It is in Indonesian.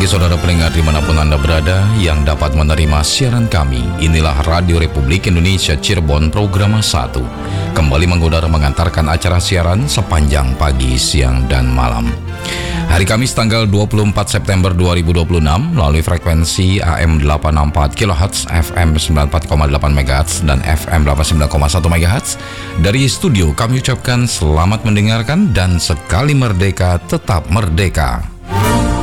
pagi saudara pendengar dimanapun Anda berada yang dapat menerima siaran kami. Inilah Radio Republik Indonesia Cirebon Program 1. Kembali mengudara mengantarkan acara siaran sepanjang pagi, siang, dan malam. Hari Kamis tanggal 24 September 2026 melalui frekuensi AM 864 kHz, FM 94,8 MHz, dan FM 89,1 MHz. Dari studio kami ucapkan selamat mendengarkan dan sekali merdeka tetap merdeka.